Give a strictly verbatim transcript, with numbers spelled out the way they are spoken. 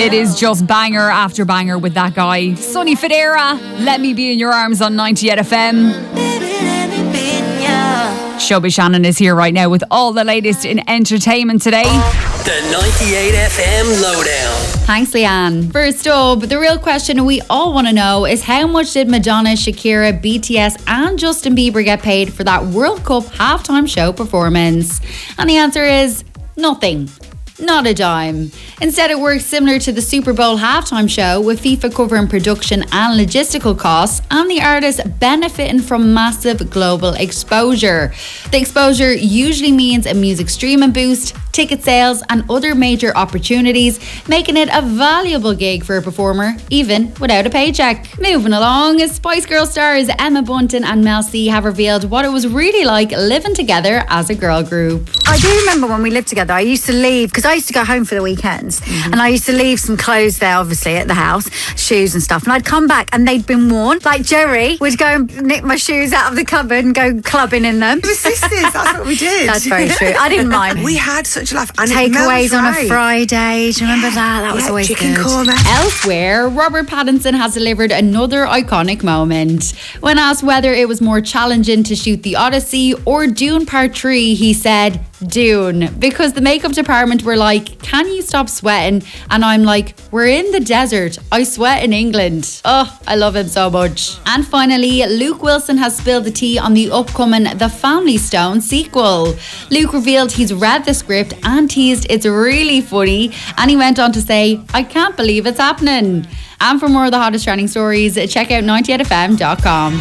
It is just banger after banger with that guy. Sonny Fodera, Let Me Be in Your Arms on ninety-eight F M. Shelby Shannon is here right now with all the latest in entertainment today. The ninety-eight F M Lowdown. Thanks, Leanne. First up, the real question we all want to know is how much did Madonna, Shakira, B T S and Justin Bieber get paid for that World Cup halftime show performance? And the answer is nothing. Not a dime. Instead, it works similar to the Super Bowl halftime show, with FIFA covering production and logistical costs and the artists benefiting from massive global exposure. The exposure usually means a music streaming boost, ticket sales and other major opportunities, making it a valuable gig for a performer, even without a paycheck. Moving along, Spice Girl stars Emma Bunton and Mel C have revealed what it was really like living together as a girl group. I do remember when we lived together, I used to leave, because I used to go home for the weekends, mm-hmm. and I used to leave some clothes there, obviously, at the house, shoes and stuff, and I'd come back and they'd been worn. Like Jerry would go and nick my shoes out of the cupboard and go clubbing in them. We were sisters, that's what we did. That's very true. I didn't mind. We had such a laugh. And takeaways on right. a Friday. Do you remember that? That was yeah, always chicken good. Korma. Elsewhere, Robert Pattinson has delivered another iconic moment. When asked whether it was more challenging to shoot The Odyssey or Dune Part three, he said Dune, because the makeup department were like, can you stop sweating? And I'm like, we're in the desert. I sweat in England. Oh, I love him so much. And finally, Luke Wilson has spilled the tea on the upcoming The Family Stone sequel. Luke revealed he's read the script and teased it's really funny, and he went on to say, I can't believe it's happening. And for more of the hottest trending stories, check out ninety eight F M dot com.